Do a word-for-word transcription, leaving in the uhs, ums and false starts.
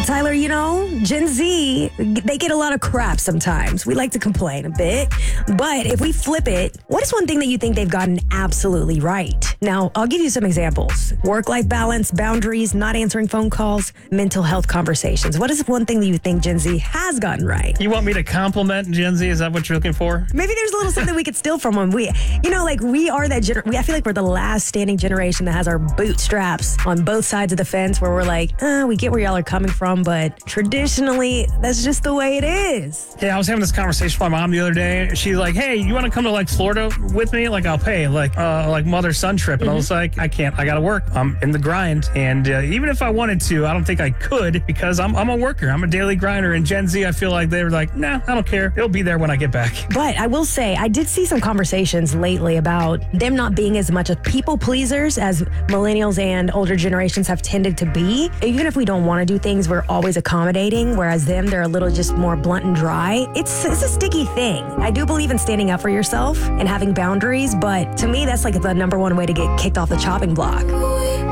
Tyler, you know, Gen Z, they get a lot of crap sometimes. We like to complain a bit. But if we flip it, what is one thing that you think they've gotten absolutely right? Now, I'll give you some examples. Work-life balance, boundaries, not answering phone calls, mental health conversations. What is one thing that you think Gen Z has gotten right? You want me to compliment Gen Z? Is that what you're looking for? Maybe there's a little something we could steal from them. We, you know, like we are that gener- we, I feel like we're the last standing generation that has our bootstraps on both sides of the fence where we're like, uh, we get where y'all are coming from, but traditionally, that's just the way it is. Yeah, I was having this conversation with my mom the other day. She's like, hey, you want to come to like Florida with me? Like, I'll pay like uh, like mother-son trip. And mm-hmm. I was like, I can't. I got to work. I'm in the grind. And uh, even if I wanted to, I don't think I could because I'm, I'm a worker. I'm a daily grinder. And Gen Z, I feel like they were like, nah, I don't care. It'll be there when I get back. But I will say, I did see some conversations lately about them not being as much of people pleasers as millennials and older generations have tended to be. Even if we don't want to do things, we're always accommodating, whereas them, they're a little just more blunt and dry. It's, it's a sticky thing. I do believe in standing up for yourself and having boundaries, but to me, that's like the number one way to get kicked off the chopping block.